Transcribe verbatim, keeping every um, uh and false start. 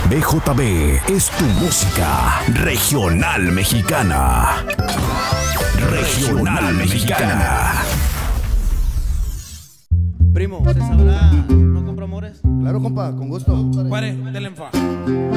B J B es tu música regional mexicana. Regional mexicana. Primo, ¿usted sabrá no compro amores? Claro, compa, con gusto. Pare, denle enfa.